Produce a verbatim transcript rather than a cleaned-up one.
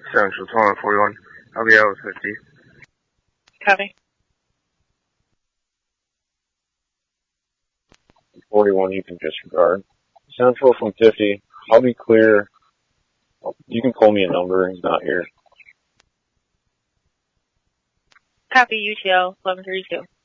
Central twenty forty-one. I'll be out with fifty. Copy. forty-one, you can disregard. Central from fifty. I'll be clear. You can pull me a number. He's not here. Copy U T L eleven thirty-two.